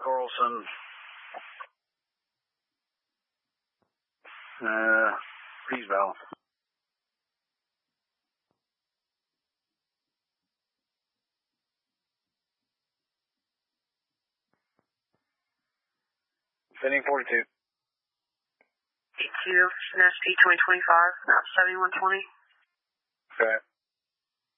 Carlson. Freeze valve. Sending 42. EQ, NSP 2025, about 7120. Okay.